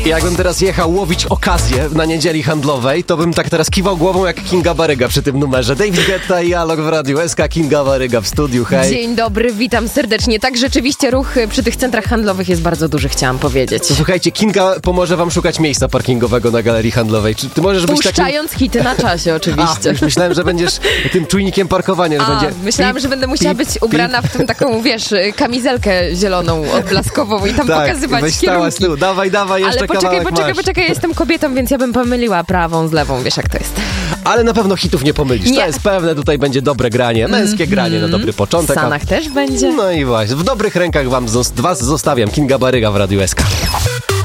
Jakbym teraz jechał łowić okazję na niedzieli handlowej, to bym tak teraz kiwał głową jak Kinga Baryga przy tym numerze. David Guetta i Alok w Radiu SK, Kinga Baryga w studiu, hej. Dzień dobry, witam serdecznie. Tak, rzeczywiście ruch przy tych centrach handlowych jest bardzo duży, chciałam powiedzieć. Słuchajcie, Kinga pomoże wam szukać miejsca parkingowego na galerii handlowej. Czy ty możesz być takim... Puszczając hity na czasie oczywiście. Już myślałem, że będziesz tym czujnikiem parkowania, że będzie... Myślałam, że będę musiała być ubrana w tą taką, wiesz, kamizelkę zieloną, odblaskową i tam pokazywać weź stała z tyłu. Dawaj, jeszcze kawałek Poczekaj, ja jestem kobietą, więc ja bym pomyliła prawą z lewą, wiesz jak to jest. Ale na pewno hitów nie pomylisz. Nie. To jest pewne, tutaj będzie dobre granie, męskie granie na dobry początek. W Stanach też będzie. No i właśnie, w dobrych rękach was zostawiam. Kinga Baryga w Radiu SK.